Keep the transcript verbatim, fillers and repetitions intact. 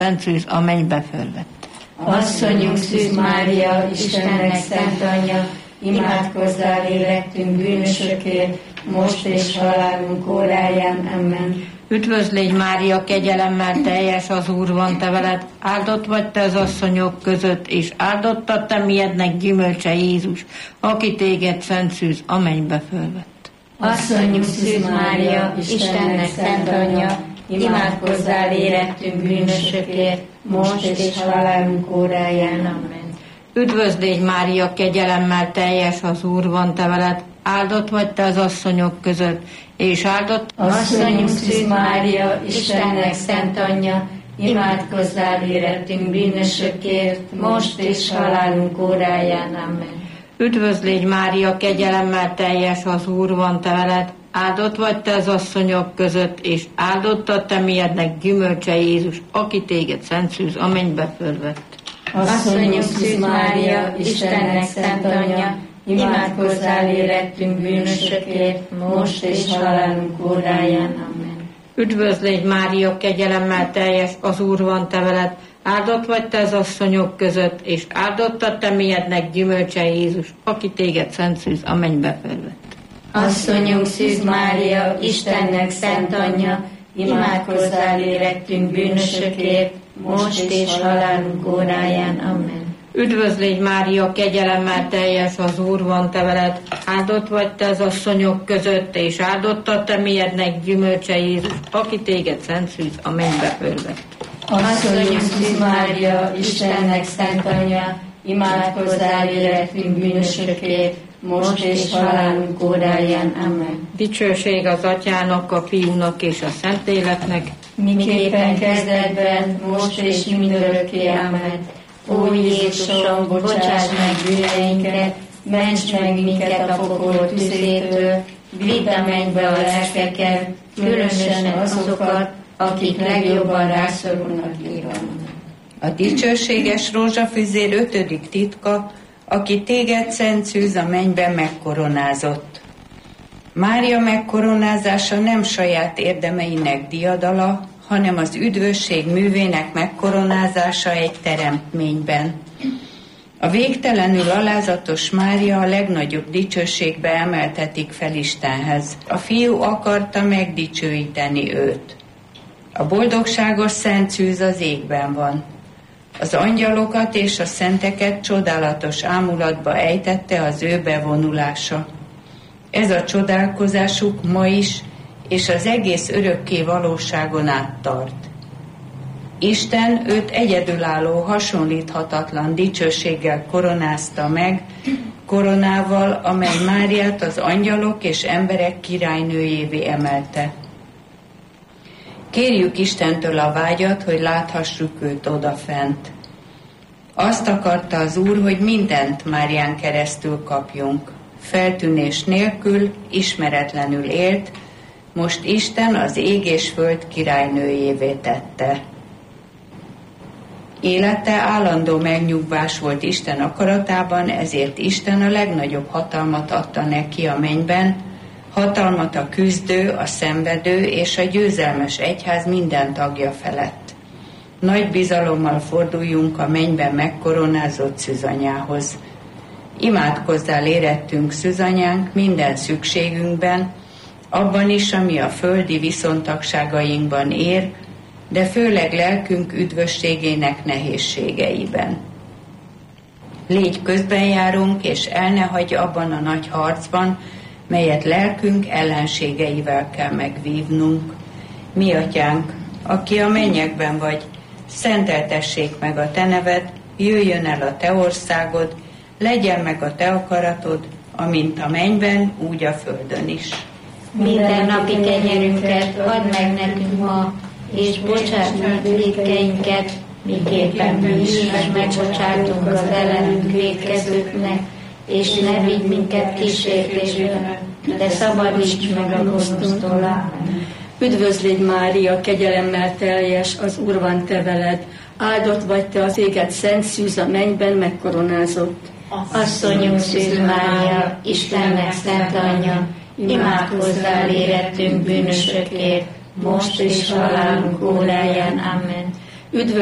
Szent Szűz a mennybe fölvett. Asszonyunk Szűz Mária, Istennek szent anyja, imádkozzál érettünk bűnösökért, most és halálunk óráján. Amen. Üdvözl légy Mária, kegyelemmel teljes, az Úr van te veled, áldott vagy te az asszonyok között, és áldott a te miednek gyümölcse Jézus, aki téged Szent Szűz a mennybe fölvett. Asszonyunk Szűz Mária, Istennek szent anyja, imádkozzál érettünk bűnösökért, most és halálunk óráján. Amen. Üdvözl légy Mária, kegyelemmel teljes, az Úr van te veled, áldott vagy te az asszonyok között, és áldott... Asszonyunk Szűz Mária, Istennek szent anyja, imádkozzál érettünk bűnösökért, most és halálunk óráján. Amen. Üdvözl légy Mária, kegyelemmel teljes, az Úr van te veled, áldott vagy te az asszonyok között, és áldott a te miednek gyümölcse Jézus, aki téged Szent Szűz a mennybe fölvett. Asszonyunk Szűz Mária, Istennek szent anyja, imádkozzál érettünk bűnösökért, most és halálunk óráján. Amen. Üdvözl légy Mária, kegyelemmel teljes, az Úr van te veled, áldott vagy te az asszonyok között, és áldott a te miednek gyümölcse Jézus, aki téged Szent Szűz a mennybe fölvett. Asszonyunk Szűz Mária, Istennek szent anyja, imádkozzál érettünk bűnösökért, most és halálunk óráján. Amen. Üdvözl légy Mária, kegyelemmel teljes, az Úr van te veled, áldott vagy te az asszonyok között, és áldott a te miednek gyümölcse Jézus, aki téged Szent Szűz a mennybe fölvett. Asszonyunk Szűz Mária, Istennek szent anyja, imádkozzál érettünk bűnösökért, most és halálunk óráján. Amen. Dicsőség az Atyának, a Fiúnak és a Szentléleknek, miképpen kezdetben, most és mindörökké. Amen. Ó Jézusom, bocsáss meg bűneinket, ments meg minket a pokol tüzétől, vidd a mennybe a lelkeket, különösen azokat, akik legjobban rászorulnak irgalomra. A dicsőséges rózsafüzér ötödik titka, aki téged Szent Szűz a mennyben megkoronázott. Mária megkoronázása nem saját érdemeinek diadala, hanem az üdvösség művének megkoronázása egy teremtményben. A végtelenül alázatos Mária a legnagyobb dicsőségbe emeltetik fel Istenhez. A Fiú akarta megdicsőíteni őt. A boldogságos Szent Szűz az égben van. Az angyalokat és a szenteket csodálatos ámulatba ejtette az ő bevonulása. Ez a csodálkozásuk ma is, és az egész örökké valóságon át tart. Isten őt egyedülálló, hasonlíthatatlan dicsőséggel koronázta meg, koronával, amely Máriát az angyalok és emberek királynőjévé emelte. Kérjük Istentől a vágyat, hogy láthassuk őt odafent. Azt akarta az Úr, hogy mindent Márián keresztül kapjunk. Feltűnés nélkül, ismeretlenül élt, most Isten az ég és föld királynőjévé tette. Élete állandó megnyugvás volt Isten akaratában, ezért Isten a legnagyobb hatalmat adta neki a mennyben, hatalmat a küzdő, a szenvedő és a győzelmes egyház minden tagja felett. Nagy bizalommal forduljunk a mennyben megkoronázott szűzanyához. Imádkozzál érettünk szűzanyánk minden szükségünkben, abban is, ami a földi viszontagságainkban ér, de főleg lelkünk üdvösségének nehézségeiben. Légy közbenjárunk, és el ne hagyj abban a nagy harcban, melyet lelkünk ellenségeivel kell megvívnunk. Mi Atyánk, aki a mennyekben vagy, szenteltessék meg a te neved, jöjjön el a te országod, legyen meg a te akaratod, amint a mennyben, úgy a földön is. Minden napi kenyerünket add meg nekünk ma, és bocsáss meg vétkeinket, miképpen mi is megbocsátunk az ellenünk vétkezőknek, és ne vigy minket kísértésbe, de szabadíts meg a gonosztól. Üdvözl légy Mária, kegyelemmel teljes, az Úr van te veled, áldott vagy te az éget Szent Szűz a mennyben megkoronázott. Asszonyunk Szűz Mária, Istennek szent anyja, imádkozzál érettünk bűnösökért, most és halálunk óráján. Amen. Üdvözl